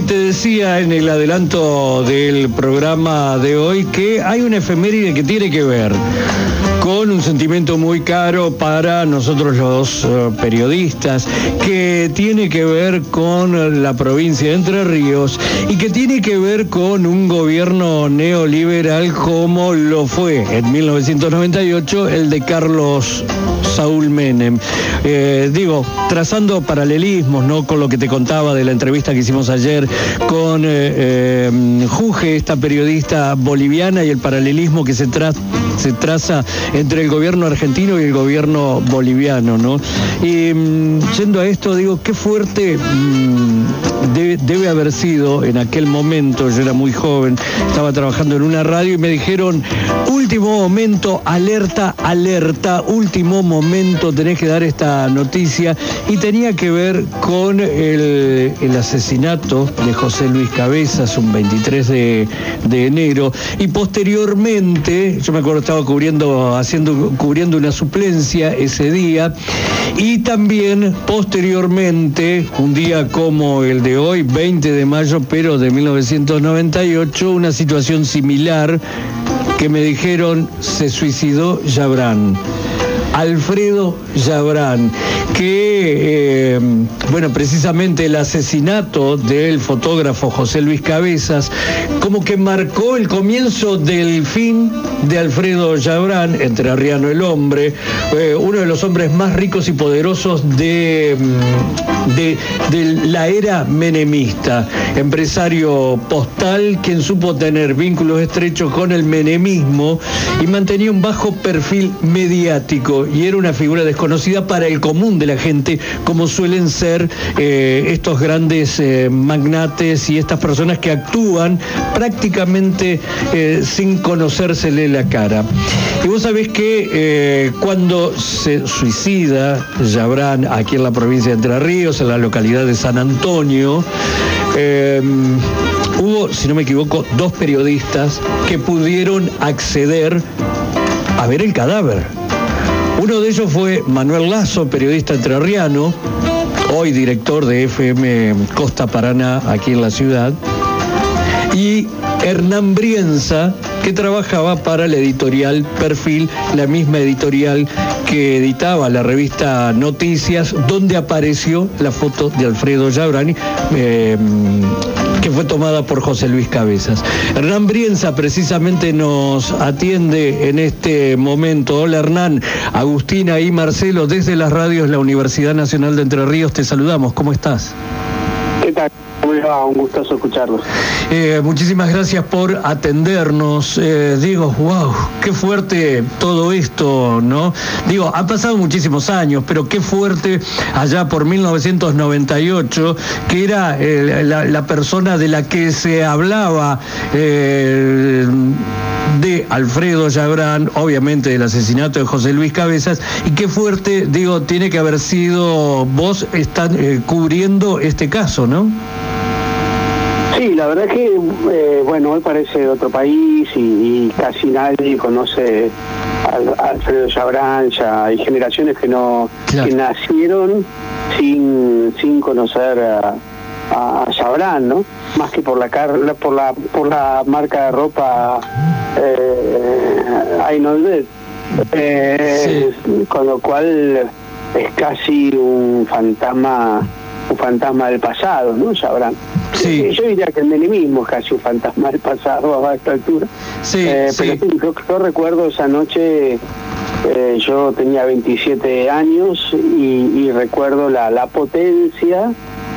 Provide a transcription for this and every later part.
Y te decía en el adelanto del programa de hoy que hay una efeméride que tiene que ver con un sentimiento muy caro para nosotros los periodistas, que tiene que ver con la provincia de Entre Ríos y que tiene que ver con un gobierno neoliberal como lo fue en 1998 el de Carlos Saúl Menem. Trazando paralelismos, ¿no?, con lo que te contaba de la entrevista que hicimos ayer con Juge, esta periodista boliviana, y el paralelismo que se traza entre el gobierno argentino y el gobierno boliviano, ¿no? Y yendo a esto, digo, qué fuerte debe haber sido en aquel momento. Yo era muy joven, estaba trabajando en una radio y me dijeron: último momento, alerta, alerta, último momento, tenés que dar esta noticia. Y tenía que ver con el asesinato de José Luis Cabezas, un 23 de enero, y posteriormente, yo me acuerdo, estaba cubriendo una suplencia ese día, y también posteriormente, un día como el de hoy, 20 de mayo, pero de 1998, una situación similar que me dijeron: se suicidó Yabrán. Alfredo Yabrán, que, precisamente el asesinato del fotógrafo José Luis Cabezas como que marcó el comienzo del fin de Alfredo Yabrán, entrerriano el hombre, uno de los hombres más ricos y poderosos de la era menemista, empresario postal, quien supo tener vínculos estrechos con el menemismo y mantenía un bajo perfil mediático, y era una figura desconocida para el común de la gente, como suelen ser estos grandes magnates y estas personas que actúan prácticamente sin conocérsele la cara. Y vos sabés que cuando se suicida Yabrán aquí en la provincia de Entre Ríos, en la localidad de San Antonio, hubo, si no me equivoco, 2 periodistas que pudieron acceder a ver el cadáver. Uno de ellos fue Manuel Lazo, periodista entrerriano, hoy director de FM Costa Paraná aquí en la ciudad, y Hernán Brienza, que trabajaba para la editorial Perfil, la misma editorial que editaba la revista Noticias, donde apareció la foto de Alfredo Yabrán, que fue tomada por José Luis Cabezas. Hernán Brienza precisamente nos atiende en este momento. Hola Hernán, Agustina y Marcelo desde las radios de la Universidad Nacional de Entre Ríos, te saludamos, ¿cómo estás? ¿Qué tal? Un gustazo escucharlos. Muchísimas gracias por atendernos. Digo, wow, qué fuerte todo esto, ¿no? Digo, han pasado muchísimos años, pero qué fuerte allá por 1998, que era la persona de la que se hablaba, de Alfredo Yabrán, obviamente del asesinato de José Luis Cabezas, y qué fuerte, digo, tiene que haber sido, vos están cubriendo este caso, ¿no? Sí, la verdad que, hoy parece de otro país y casi nadie conoce a Alfredo Yabrán. Ya hay generaciones que que nacieron sin conocer a Yabrán, ¿no? Más que por la marca de ropa Ainoldet, con lo cual es casi un fantasma del pasado, ¿no, Yabrán? Sí. Yo diría que el menemismo es casi un fantasma del pasado a esta altura. Sí, pero sí, yo recuerdo esa noche, yo tenía 27 años y recuerdo la potencia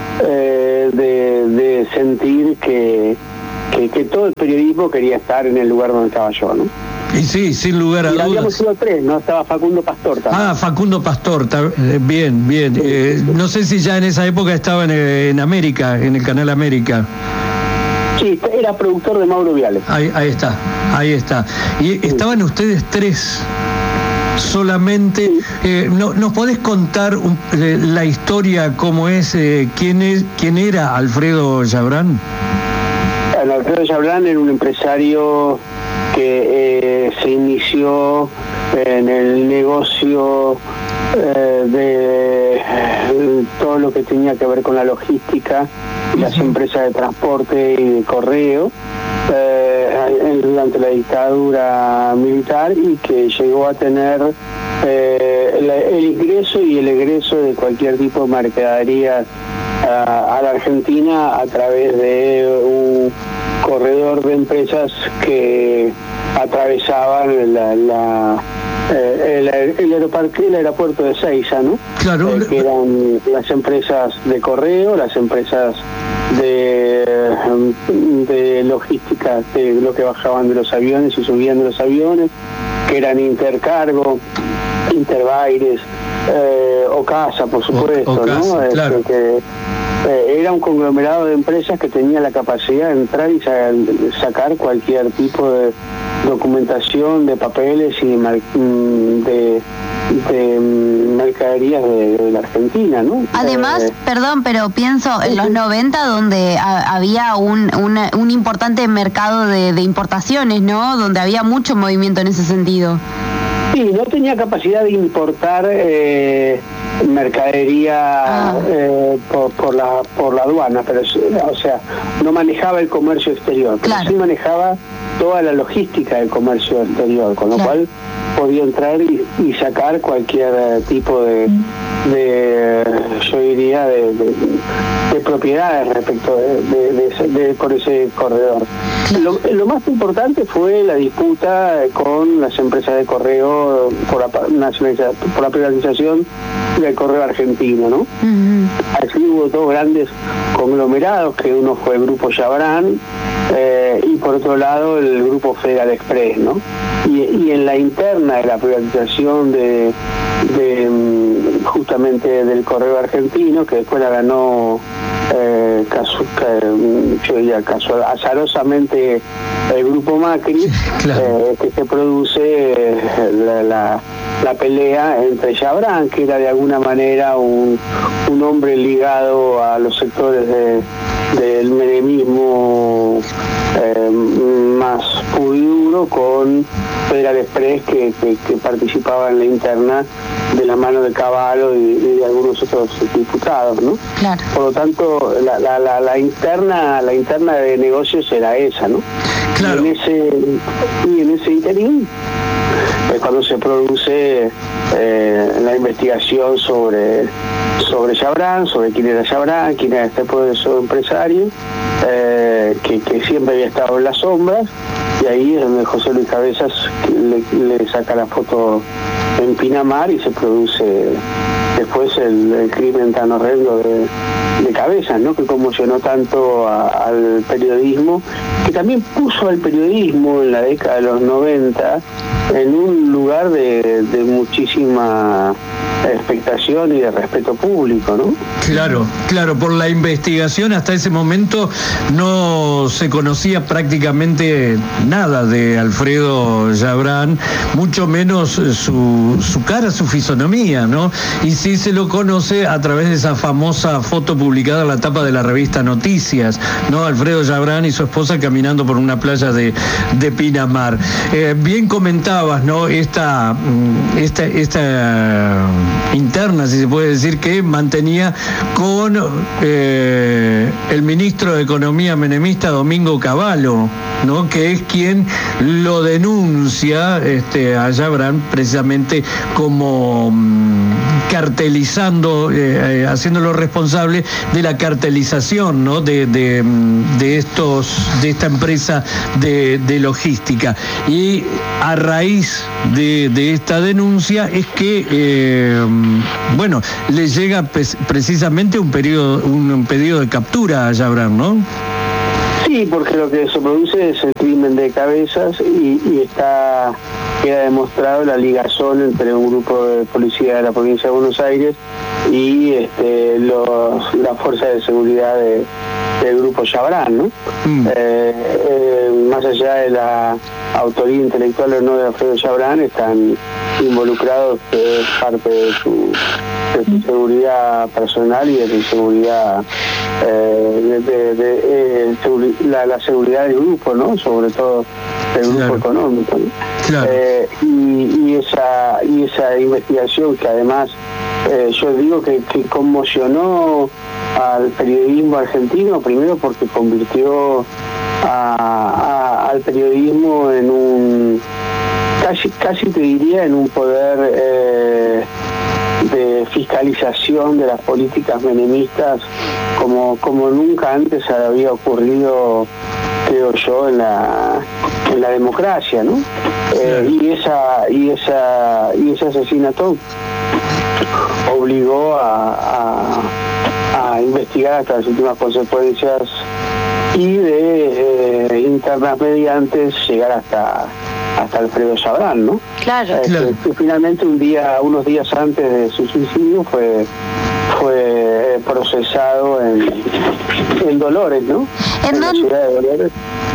de sentir que todo el periodismo quería estar en el lugar donde estaba yo, ¿no? Y sí, sin lugar a dudas. Habíamos sido 3, ¿no? Estaba Facundo Pastor también. Facundo Pastor, bien. No sé si ya en esa época estaba en América, en el canal América. Sí, era productor de Mauro Viale. Ahí está. Y estaban ustedes 3 solamente. ¿Nos podés contar la historia, cómo es, quién era Alfredo Yabrán? Alfredo Yabrán era un empresario que se inició en el negocio de todo lo que tenía que ver con la logística, las empresas de transporte y de correo, durante la dictadura militar, y que llegó a tener el ingreso y el egreso de cualquier tipo de mercadería a la Argentina a través de un corredor de empresas que atravesaban el aeropuerto de Seiza, ¿no? Claro. Que eran las empresas de correo, las empresas de logística, de lo que bajaban de los aviones y subían de los aviones, que eran Intercargo, Interbaires, Ocasa, por supuesto, Ocasa, ¿no? Claro. Era un conglomerado de empresas que tenía la capacidad de entrar y sacar cualquier tipo de documentación, de papeles y de mercaderías de la Argentina, ¿no? Además, perdón, pero pienso en los 90, donde había un importante mercado de importaciones, ¿no? Donde había mucho movimiento en ese sentido. Sí, no tenía capacidad de importar mercadería por la aduana, pero o sea, no manejaba el comercio exterior, pero claro, sí manejaba toda la logística del comercio exterior, con lo cual podía entrar y sacar cualquier tipo de yo diría, de propiedades respecto por ese corredor. Lo más importante fue la disputa con las empresas de correo por la privatización del correo argentino, ¿no? Así hubo dos grandes conglomerados, que uno fue el Grupo Chabrán y por otro lado el Grupo Federal Express, ¿no? Y en la interna de la privatización justamente del correo argentino, que después la ganó azarosamente el Grupo Macri, claro, que se produce la pelea entre Chabrán, que era de alguna manera un hombre ligado a los sectores del menemismo más puro y duro, con Federal Express, que participaba en la interna de la mano de Cavallo y de algunos otros diputados, ¿no? Claro. Por lo tanto, la interna de negocios era esa, ¿no? Claro. Y en ese interín es cuando se produce la investigación sobre Chabrán, sobre quién era Chabrán, quién era este poderoso empresario, que siempre había estado en las sombras, y ahí es donde José Luis Cabezas le saca la foto en Pinamar y se produce después el crimen tan horrendo de Cabezas, ¿no? Que conmocionó tanto al periodismo, que también puso al periodismo en la década de los 90 en un lugar de muchísima expectación y de respeto público, ¿no? Claro, por la investigación hasta ese momento no se conocía prácticamente nada de Alfredo Chabrán, mucho menos su cara, su fisonomía, ¿no? Y sí se lo conoce a través de esa famosa foto publicada en la tapa de la revista Noticias, ¿no? Alfredo Chabrán y su esposa caminando por una playa de Pinamar. Bien comentabas, ¿no? Esta interna, si se puede decir, que mantenía con el ministro de Economía menemista Domingo Cavallo, ¿no? Que es quien lo denuncia a Chabrán precisamente como cartelizando, haciéndolo responsable de la cartelización, ¿no? de esta empresa de logística. Y a raíz de esta denuncia es que le llega precisamente un pedido de captura a Chabrán, ¿no? Sí, porque lo que se produce es el crimen de Cabezas y queda demostrado la ligazón entre un grupo de policía de la provincia de Buenos Aires y la fuerza de seguridad del grupo Chabrán, ¿no? Más allá de la autoría intelectual o no de Alfredo Chabrán, están involucrados parte de su seguridad personal y de su seguridad la seguridad del grupo, ¿no? Sobre todo del grupo económico, ¿no? Claro. Y esa investigación, que además yo digo que conmocionó al periodismo argentino, primero porque convirtió al periodismo en un, casi te diría, en un poder de fiscalización de las políticas menemistas como nunca antes había ocurrido, creo yo, en la democracia, ¿no? Y ese asesinato obligó a investigar hasta las últimas consecuencias y de internas mediante llegar hasta Alfredo Chabrán, ¿no? Claro. Que finalmente unos días antes de su suicidio fue procesado en Dolores, ¿no? En la ciudad de Dolores.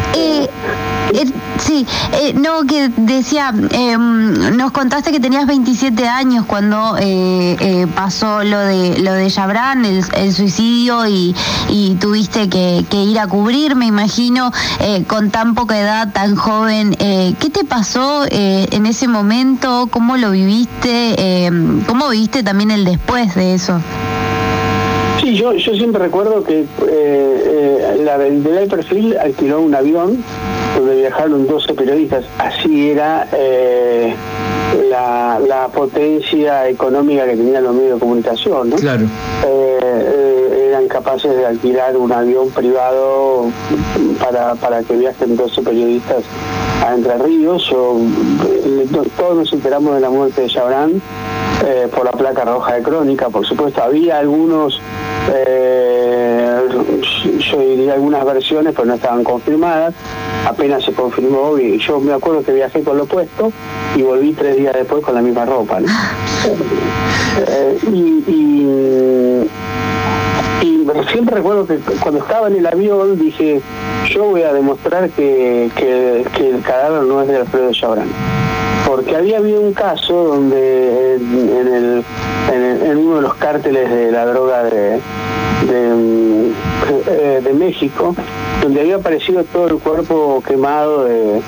Sí, no, que decía, nos contaste que tenías 27 años cuando pasó lo de Chabrán, el suicidio, y tuviste que ir a cubrir, me imagino, con tan poca edad, tan joven. ¿Qué te pasó en ese momento? ¿Cómo lo viviste? ¿Cómo viviste también el después de eso? Sí, yo siempre recuerdo que la editorial Perfil alquiló un avión donde viajaron 12 periodistas. Así era la potencia económica que tenían los medios de comunicación, ¿no? Claro. Eran capaces de alquilar un avión privado para que viajen 12 periodistas a Entre Ríos. Todos nos enteramos de la muerte de Chabrán por la placa roja de Crónica, por supuesto. Había algunos, yo diría algunas versiones, pero no estaban confirmadas. Apenas se confirmó, y yo me acuerdo que viajé con lo puesto y volví 3 días después con la misma ropa, ¿no? Y siempre recuerdo que cuando estaba en el avión dije, yo voy a demostrar que el cadáver no es de Alfredo Chabrán, porque había habido un caso donde en uno de los cárteles de la droga de México, donde había aparecido todo el cuerpo quemado de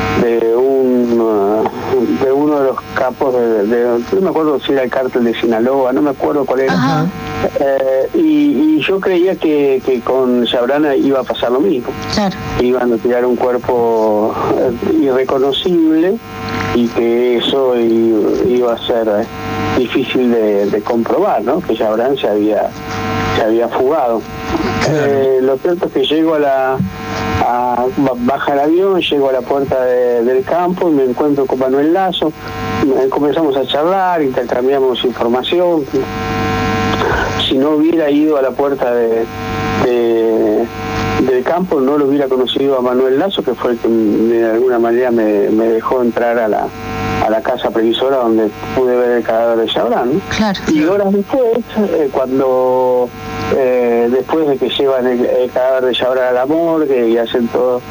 uno de los capos no me acuerdo si era el cártel de Sinaloa, no me acuerdo cuál era. Y yo creía que con Chabrán iba a pasar lo mismo. Claro. Iban a tirar un cuerpo irreconocible y que eso iba a ser difícil de comprobar, ¿no? Que Chabrán se había fugado. Lo cierto es que llego baja el avión, llego a la puerta del campo y me encuentro con Manuel Lazo. Comenzamos a charlar, intercambiamos información. Si no hubiera ido a la puerta del campo, no lo hubiera conocido a Manuel Lazo, que fue el que de alguna manera me dejó entrar a la casa previsora donde pude ver el cadáver de Chabrán, ¿no? Claro. Y horas después, cuando después de que llevan el cadáver de Chabrán a la morgue y hacen todos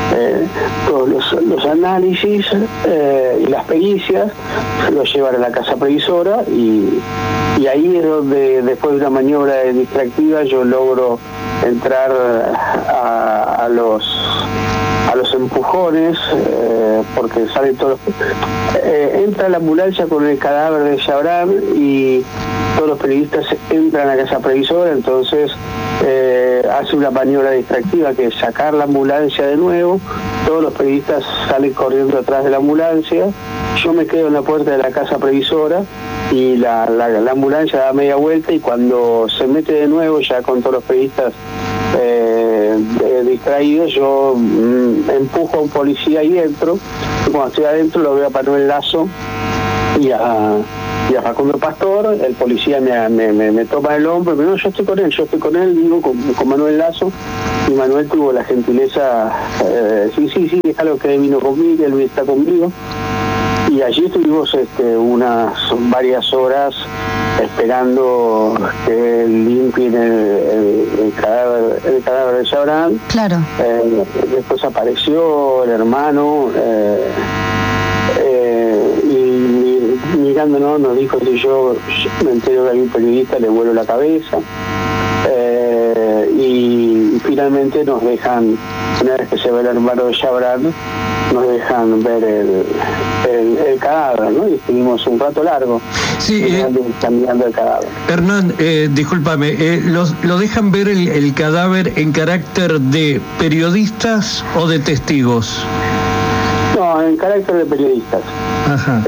los análisis y las pericias, lo llevan a la casa previsora y ahí es donde, después de una maniobra distractiva, yo logro entrar a los empujones, porque salen todos entra la ambulancia con el cadáver de Chabrán y todos los periodistas entran a la casa previsora. Entonces hace una maniobra distractiva que es sacar la ambulancia de nuevo. Todos los periodistas salen corriendo atrás de la ambulancia, yo me quedo en la puerta de la casa previsora y la ambulancia da media vuelta, y cuando se mete de nuevo ya con todos los periodistas distraídos, yo empujo a un policía ahí dentro. Cuando estoy adentro lo veo a Manuel Lazo y a Facundo Pastor. El policía me toma el hombro, pero no, yo estoy con él, digo, con Manuel Lazo, y Manuel tuvo la gentileza, sí, es algo que vino conmigo, él está conmigo. Y allí estuvimos varias horas esperando que limpien el cadáver de Chabrán. Claro. Después apareció el hermano y mirándonos nos dijo que yo me entero que hay un periodista, le vuelo la cabeza. y finalmente nos dejan, una vez que se ve el hermano de Chabrán, nos dejan ver el cadáver, ¿no? Y estuvimos un rato largo mirando el cadáver. Hernán, discúlpame, ¿lo dejan ver el cadáver en carácter de periodistas o de testigos? No, en carácter de periodistas. Ajá.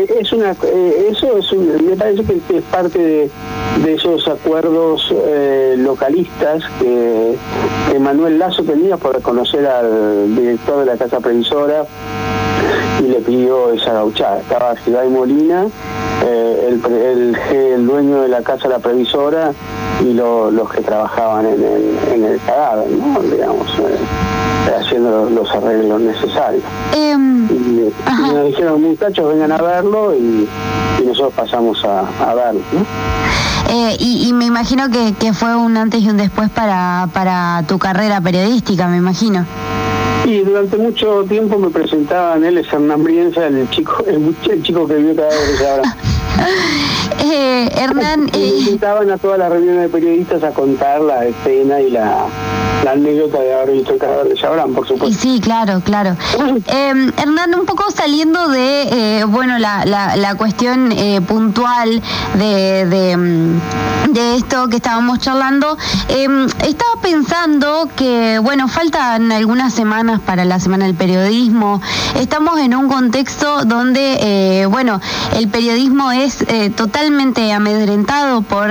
Me parece que es parte de esos acuerdos localistas que Manuel Lasso tenía por conocer al director de la casa previsora y le pidió esa gauchada. Estaba Gibay Molina, el dueño de la casa la previsora, y los que trabajaban en el cadáver, ¿no? Digamos, haciendo los arreglos necesarios. Y nos dijeron, muchachos, vengan a verlo, y nosotros pasamos a verlo, ¿no? Y me imagino que fue un antes y un después para tu carrera periodística, me imagino. Y durante mucho tiempo me presentaban, él es Hernán Brienza, el chico que vio cadáveres ahora. Hernán, me invitaban a todas las reuniones de periodistas a contar la escena y la anécdota de haber visto el cadáver de Chabrán, por supuesto. Y sí, claro. Hernán, un poco saliendo de la cuestión puntual de esto que estábamos charlando, estaba pensando que, faltan algunas semanas para la Semana del Periodismo. Estamos en un contexto donde, el periodismo es totalmente amedrentado por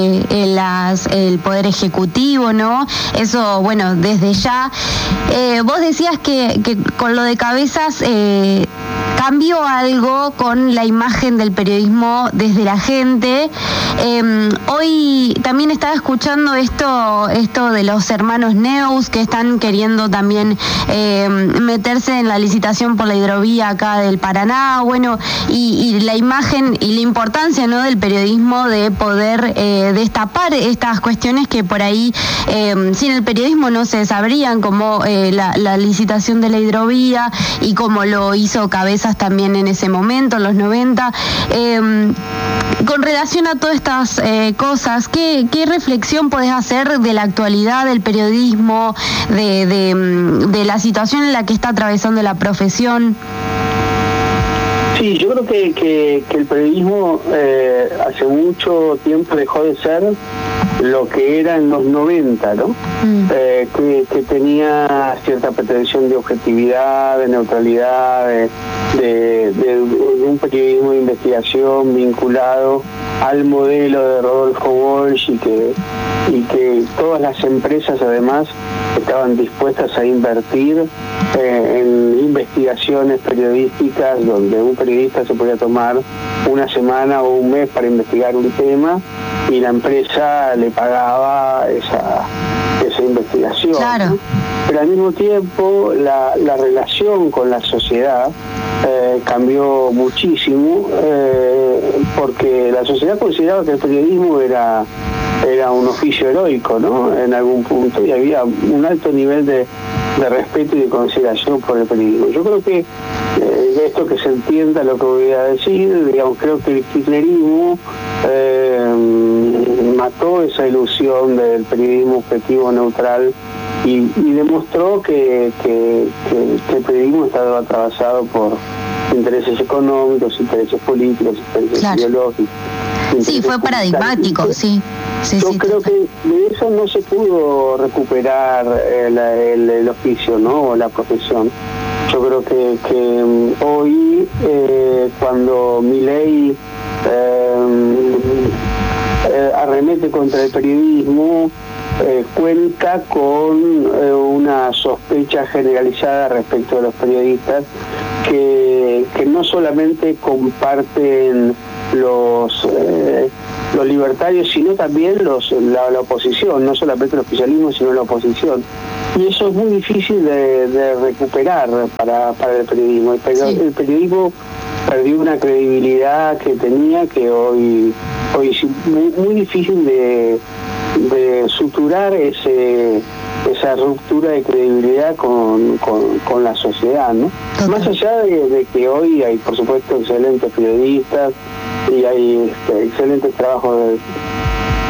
el Poder Ejecutivo, ¿no? Eso, desde ya. Vos decías que con lo de Cabezas cambió algo con la imagen del periodismo desde la gente. Hoy también estaba escuchando esto de los hermanos Neus, que están queriendo también meterse en la licitación por la hidrovía acá del Paraná, y la imagen y la importancia, ¿no?, del periodismo de poder destapar estas cuestiones que por ahí sin el periodismo no se sabrían, como la licitación de la hidrovía, y como lo hizo Cabezas también en ese momento, en los 90. Con relación a todas estas cosas, ¿qué reflexión podés hacer de la actualidad del periodismo, de la situación en la que está atravesando la profesión? Sí, yo creo que el periodismo hace mucho tiempo dejó de ser lo que era en los 90, ¿no? Que tenía cierta pretensión de objetividad, de neutralidad, de un periodismo de investigación vinculado al modelo de Rodolfo Walsh, y que todas las empresas además estaban dispuestas a invertir en investigaciones periodísticas, donde un periodista se podía tomar una semana o un mes para investigar un tema, y la empresa le pagaba esa investigación. Claro. ¿no? Pero al mismo tiempo la relación con la sociedad cambió muchísimo, porque la sociedad consideraba que el periodismo era un oficio heroico, ¿no?, en algún punto, y había un alto nivel de respeto y de consideración por el periodismo. Yo creo que esto, que se entienda lo que voy a decir, digamos, creo que el kirchnerismo mató esa ilusión del periodismo objetivo, neutral, y demostró que el periodismo estaba atravesado por intereses económicos, intereses políticos, intereses ideológicos. Sí, fue paradigmático, sí. Yo creo que de eso no se pudo recuperar el oficio, ¿no?, o la profesión. Yo creo que hoy, cuando Milei arremete contra el periodismo, cuenta con una sospecha generalizada respecto de los periodistas, que no solamente comparten los libertarios, sino también la oposición, no solamente el oficialismo, sino la oposición. Y eso es muy difícil de recuperar para el periodismo. El periodismo perdió una credibilidad que tenía, que hoy es muy difícil de suturar esa ruptura de credibilidad con la sociedad, ¿no? Más allá de que hoy hay, por supuesto, excelentes periodistas, y hay excelentes trabajos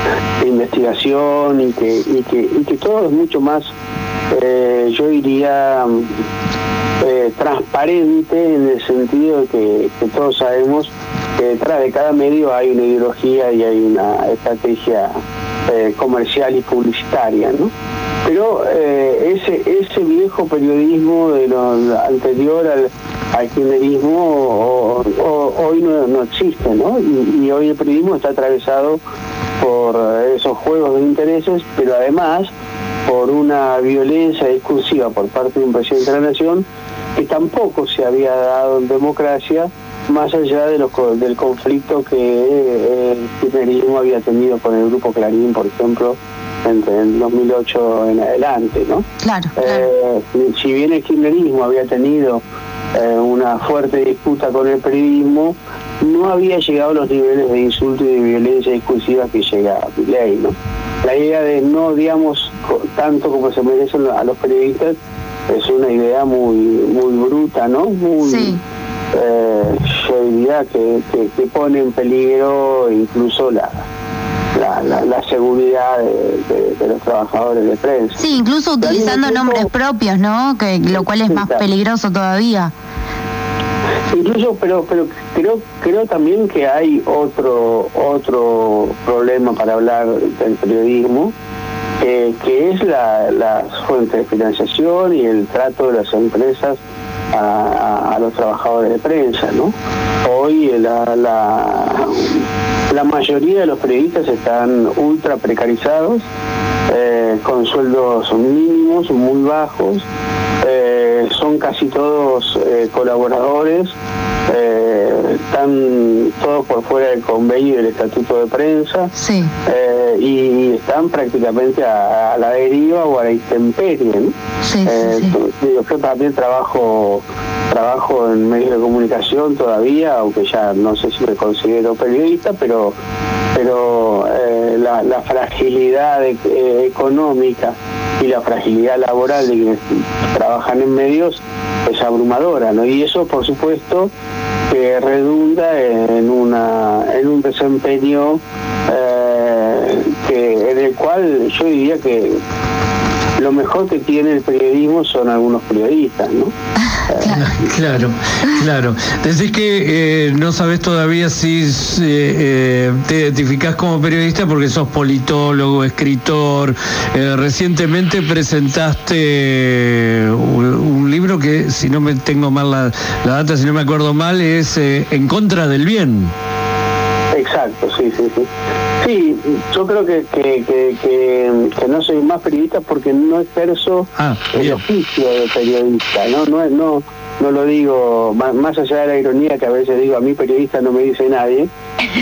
investigación y que todo es mucho más, yo diría, transparente, en el sentido de que todos sabemos que detrás de cada medio hay una ideología y hay una estrategia comercial y publicitaria, ¿no? Pero ese viejo periodismo de lo anterior al kirchnerismo hoy no existe, ¿no? Y hoy el periodismo está atravesado por esos juegos de intereses, pero además por una violencia discursiva por parte de un presidente de la Nación que tampoco se había dado en democracia, más allá de del conflicto que el kirchnerismo había tenido con el Grupo Clarín, por ejemplo, entre el 2008 en adelante, ¿no? Claro. Si bien el kirchnerismo había tenido una fuerte disputa con el periodismo, no había llegado a los niveles de insulto y de violencia discursiva que llega Milei, ¿no? La idea de no odiamos tanto como se merecen a los periodistas es una idea muy bruta, ¿no? Sí. Yo diría que pone en peligro incluso la seguridad de los trabajadores de prensa. Sí, incluso utilizando nombres propios, ¿no? Lo cual es más peligroso todavía. Incluso, pero creo también que hay otro problema para hablar del periodismo, que es las fuentes de financiación y el trato de las empresas a los trabajadores de prensa, ¿no? Hoy la mayoría de los periodistas están ultra precarizados, con sueldos mínimos, muy bajos, son casi todos colaboradores, están todos por fuera del convenio del estatuto de prensa, sí. Y están prácticamente a la deriva o a la intemperie, ¿no? Sí. Yo también trabajo en medios de comunicación todavía, aunque ya no sé si me considero periodista, pero la fragilidad económica y la fragilidad laboral de quienes trabajan en medios es abrumadora, ¿no? Y eso, por supuesto, que redunda en un desempeño en el cual yo diría que lo mejor que tiene el periodismo son algunos periodistas, ¿no? Claro. Decís que no sabés todavía si te identificás como periodista porque sos politólogo, escritor. Recientemente presentaste un libro que, si no me tengo mal la data, si no me acuerdo mal, es En contra del bien. Exacto, sí. Sí, yo creo que no soy más periodista porque no ejerzo el oficio de periodista, no lo digo, más allá de la ironía que a veces digo, a mí periodista no me dice nadie,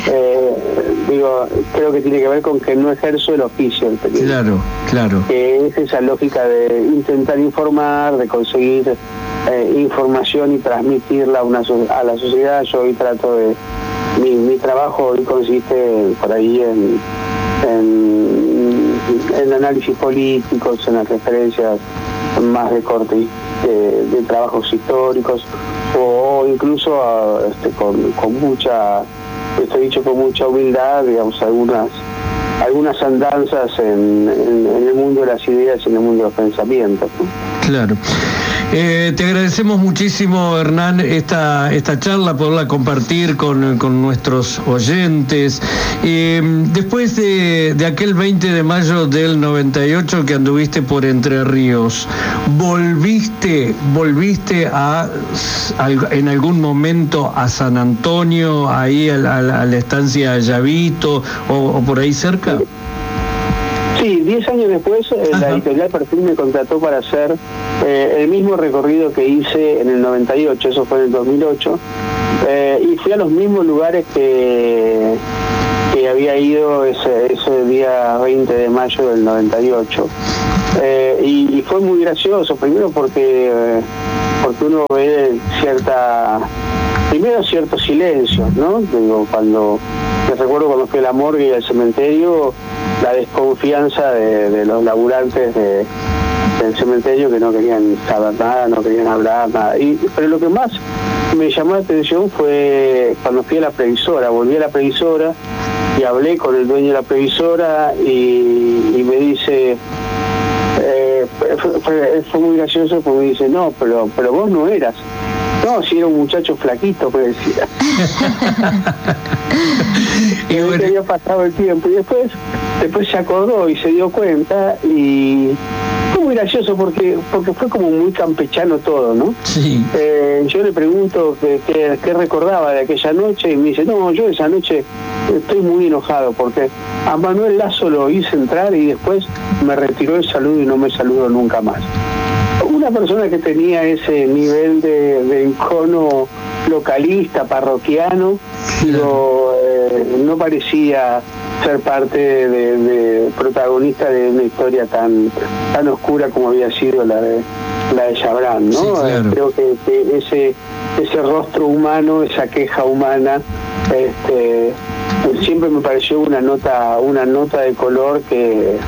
creo que tiene que ver con que no ejerzo el oficio del periodista. Claro. Que es esa lógica de intentar informar, de conseguir información y transmitirla a la sociedad. Yo hoy trato de... Mi trabajo hoy consiste por ahí en análisis políticos, en las referencias más de corte de trabajos históricos, o incluso con mucha, esto dicho con mucha humildad, digamos, algunas andanzas en el mundo de las ideas y en el mundo de los pensamientos, ¿no? Claro. Te agradecemos muchísimo, Hernán, esta charla, poderla compartir con nuestros oyentes. Después de aquel 20 de mayo del 98 que anduviste por Entre Ríos, ¿volviste en algún momento a San Antonio, ahí a la estancia Ayavito o por ahí cerca? Sí, 10 años después la editorial Perfil me contrató para hacer el mismo recorrido que hice en el 98, eso fue en el 2008, y fui a los mismos lugares que había ido ese día 20 de mayo del 98. Y fue muy gracioso, primero porque uno ve ciertos silencios, ¿no? Me recuerdo cuando fui a la morgue y al cementerio, la desconfianza de los laburantes del cementerio que no querían saber nada, no querían hablar nada. Pero lo que más me llamó la atención fue cuando fui a la previsora, volví a la previsora hablé con el dueño de la previsora y me dice, fue muy gracioso porque me dice, no, pero vos no eras. No, si era un muchacho flaquito, me decía. Y bueno, había pasado el tiempo y después se acordó y se dio cuenta y fue muy gracioso porque fue como muy campechano todo, ¿no? Sí. Yo le pregunto qué recordaba de aquella noche y me dice, no, yo esa noche estoy muy enojado porque a Manuel Lazo lo hice entrar y después me retiró el saludo y no me saludó nunca más. Una persona que tenía ese nivel de encono localista, parroquiano, pero no parecía ser parte de protagonista de una historia tan oscura como había sido la de Chabrán, ¿no? Sí, claro. Creo que ese rostro humano, esa queja humana, siempre me pareció una nota de color que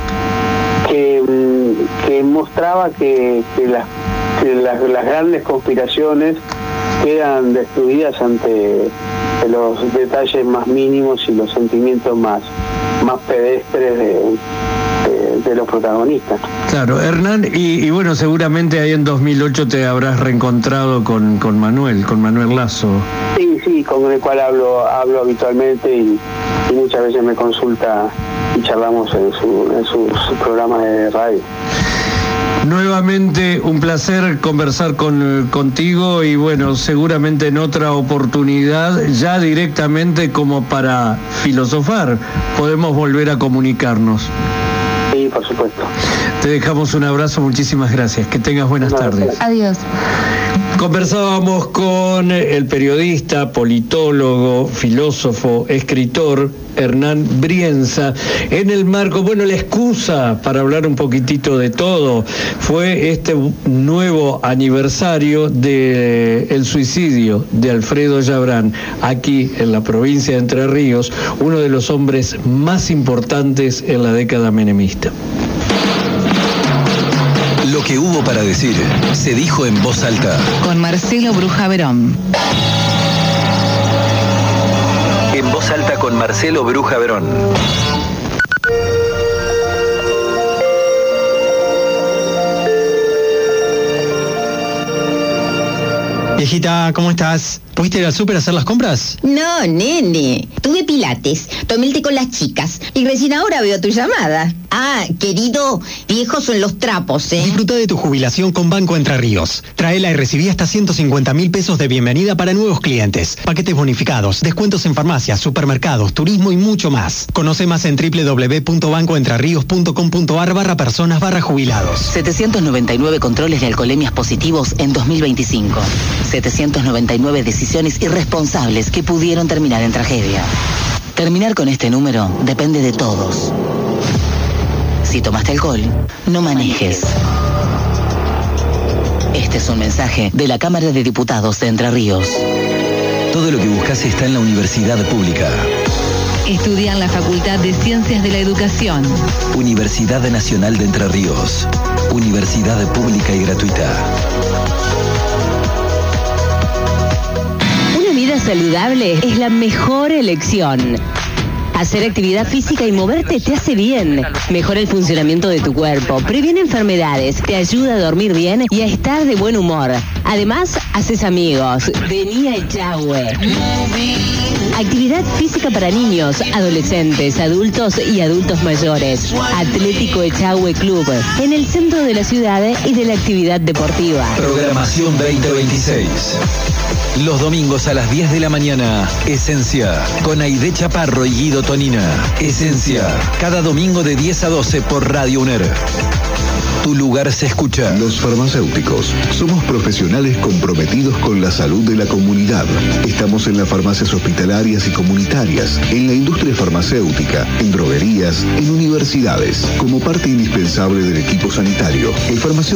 mostraba que las grandes conspiraciones quedan destruidas ante los detalles más mínimos y los sentimientos más pedestres de los protagonistas. Claro, Hernán, y bueno, seguramente ahí en 2008 te habrás reencontrado con Manuel Lazo. Sí, con el cual hablo habitualmente y muchas veces me consulta y charlamos en sus programas de radio. Nuevamente un placer conversar contigo y bueno, seguramente en otra oportunidad, ya directamente como para filosofar, podemos volver a comunicarnos. Sí, por supuesto. Te dejamos un abrazo, muchísimas gracias. Que tengas buenas tardes. Adiós. Conversábamos con el periodista, politólogo, filósofo, escritor Hernán Brienza en el marco, bueno, la excusa para hablar un poquitito de todo fue este nuevo aniversario del suicidio de Alfredo Chabrán, aquí en la provincia de Entre Ríos, uno de los hombres más importantes en la década menemista. Lo que hubo para decir se dijo en voz alta. Con Marcelo Bruja Verón. En voz alta con Marcelo Bruja Verón. Viejita, ¿cómo estás? ¿Pudiste ir al súper a hacer las compras? No, nene. Tuve pilates, tomé el té con las chicas y recién ahora veo tu llamada. Ah, querido, viejos son los trapos, ¿eh? Disfruta de tu jubilación con Banco Entre Ríos. Tráela y recibí hasta 150.000 pesos de bienvenida para nuevos clientes. Paquetes bonificados, descuentos en farmacias, supermercados, turismo y mucho más. Conoce más en www.bancoentrerrios.com.ar/personas/jubilados. 799 controles de alcoholemias positivos en 2025. 799 decisiones irresponsables que pudieron terminar en tragedia. Terminar con este número depende de todos. Si tomaste alcohol, no manejes. Este es un mensaje de la Cámara de Diputados de Entre Ríos. Todo lo que buscas está en la Universidad Pública. Estudia en la Facultad de Ciencias de la Educación. Universidad Nacional de Entre Ríos. Universidad pública y gratuita. Una vida saludable es la mejor elección. Hacer actividad física y moverte te hace bien. Mejora el funcionamiento de tu cuerpo, previene enfermedades, te ayuda a dormir bien y a estar de buen humor. Además, haces amigos. Vení a Echagüe. Actividad física para niños, adolescentes, adultos y adultos mayores. Atlético Echagüe Club, en el centro de la ciudad y de la actividad deportiva. Programación 2026. Los domingos a las 10 de la mañana, Esencia, con Aide Chaparro y Guido Tonina. Esencia, cada domingo de 10 a 12 por Radio UNER. Tu lugar se escucha. Los farmacéuticos somos profesionales comprometidos con la salud de la comunidad. Estamos en las farmacias hospitalarias y comunitarias, en la industria farmacéutica, en droguerías, en universidades, como parte indispensable del equipo sanitario. El farmacéutico